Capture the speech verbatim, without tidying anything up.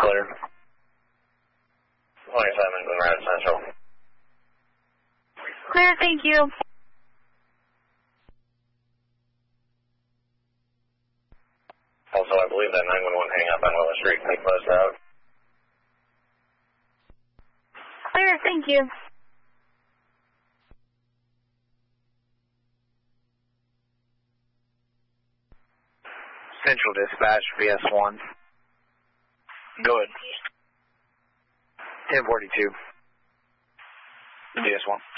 Clear. twenty-seven, Glen Red Central. Clear, thank you. Also, I believe that nine one one hang up on Willow Street can be closed out. Clear, thank you. Central Dispatch, V S one. Go ahead. ten forty-two. V S one.